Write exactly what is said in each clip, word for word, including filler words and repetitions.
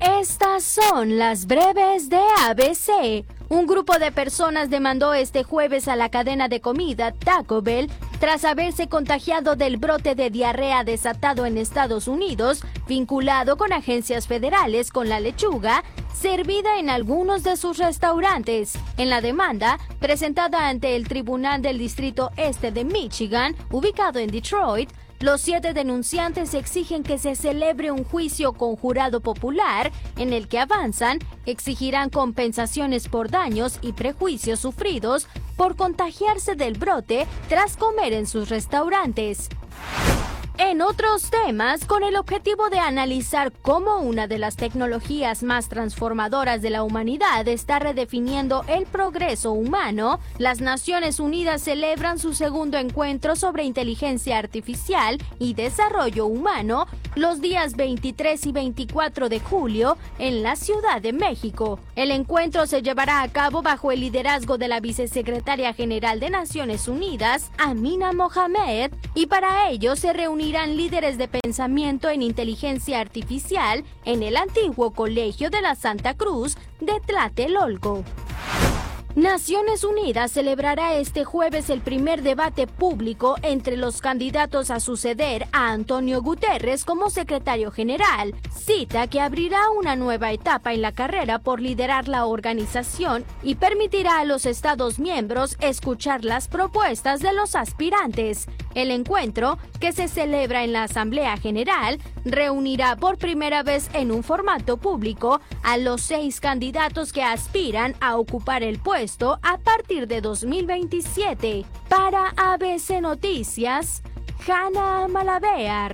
Estas son las breves de A B C. Un grupo de personas demandó este jueves a la cadena de comida Taco Bell tras haberse contagiado del brote de diarrea desatado en Estados Unidos, vinculado con agencias federales con la lechuga servida en algunos de sus restaurantes. En la demanda, presentada ante el Tribunal del Distrito Este de Michigan, ubicado en Detroit, los siete denunciantes exigen que se celebre un juicio con jurado popular en el que avanzan, exigirán compensaciones por daños y prejuicios sufridos por contagiarse del brote tras comer en sus restaurantes. En otros temas, con el objetivo de analizar cómo una de las tecnologías más transformadoras de la humanidad está redefiniendo el progreso humano, las Naciones Unidas celebran su segundo encuentro sobre inteligencia artificial y desarrollo humano los días veintitrés y veinticuatro de julio en la Ciudad de México. El encuentro se llevará a cabo bajo el liderazgo de la Vicesecretaria General de Naciones Unidas, Amina Mohamed, y para ello se reunirán líderes de pensamiento en inteligencia artificial en el antiguo Colegio de la Santa Cruz de Tlatelolco. Naciones Unidas celebrará este jueves el primer debate público entre los candidatos a suceder a Antonio Guterres como secretario general, cita que abrirá una nueva etapa en la carrera por liderar la organización y permitirá a los Estados miembros escuchar las propuestas de los aspirantes. El encuentro, que se celebra en la Asamblea General, reunirá por primera vez en un formato público a los seis candidatos que aspiran a ocupar el puesto a partir de dos mil veintisiete. Para A B C Noticias, Hanna Malabear.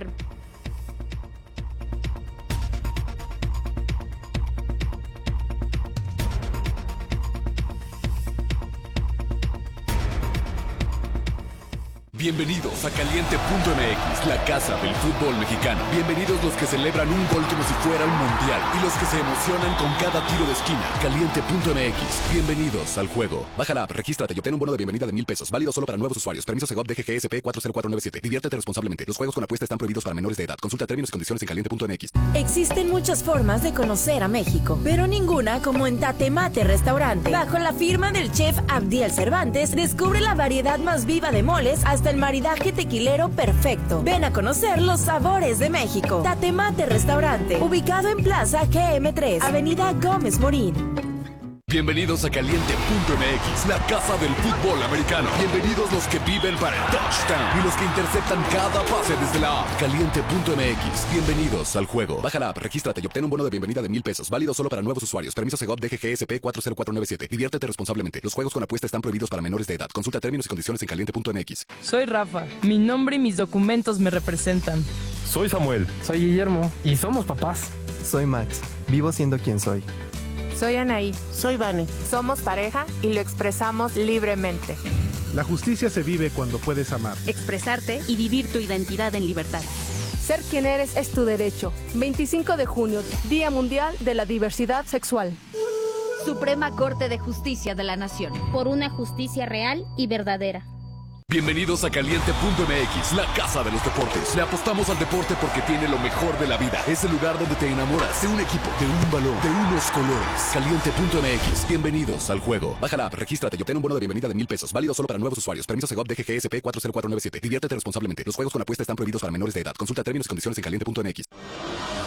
Bienvenidos a Caliente punto M X, la casa del fútbol mexicano. Bienvenidos los que celebran un gol como si fuera un mundial y los que se emocionan con cada tiro de esquina. Caliente punto M X, bienvenidos al juego. Baja la app, regístrate y obtén un bono de bienvenida de mil pesos, válido solo para nuevos usuarios. Permiso Segov D G G S P cuatro cero cuatro nueve siete. Diviértete responsablemente. Los juegos con apuesta están prohibidos para menores de edad. Consulta términos y condiciones en Caliente punto M X. Existen muchas formas de conocer a México, pero ninguna como en Tatemate Restaurante. Bajo la firma del chef Abdiel Cervantes, descubre la variedad más viva de moles hasta el maridaje tequilero perfecto. Ven a conocer los sabores de México. Tatemate Restaurante, ubicado en Plaza G M tres, Avenida Gómez Morín. Bienvenidos a Caliente punto M X, la casa del fútbol americano. Bienvenidos los que viven para el touchdown y los que interceptan cada pase desde la app. Caliente punto M X, bienvenidos al juego. Baja la app, regístrate y obtén un bono de bienvenida de mil pesos, válido solo para nuevos usuarios. Permiso Segov D G G S P cuatro cero cuatro nueve siete. Diviértete responsablemente. Los juegos con apuesta están prohibidos para menores de edad. Consulta términos y condiciones en Caliente punto M X. Soy Rafa. Mi nombre y mis documentos me representan. Soy Samuel. Soy Guillermo. Y somos papás. Soy Max. Vivo siendo quien soy. Soy Anaí. Soy Vane. Somos pareja y lo expresamos libremente. La justicia se vive cuando puedes amar, expresarte y vivir tu identidad en libertad. Ser quien eres es tu derecho. veinticinco de junio, Día Mundial de la Diversidad Sexual. Suprema Corte de Justicia de la Nación. Por una justicia real y verdadera. Bienvenidos a Caliente punto M X, la casa de los deportes. Le apostamos al deporte porque tiene lo mejor de la vida. Es el lugar donde te enamoras de un equipo, de un balón, de unos colores. Caliente punto M X, bienvenidos al juego. Baja la app, regístrate y obtén un bono de bienvenida de mil pesos, válido solo para nuevos usuarios. Permiso Segov D G G S P cuatro cero cuatro nueve siete. Diviértete responsablemente. Los juegos con apuesta están prohibidos para menores de edad. Consulta términos y condiciones en Caliente punto M X.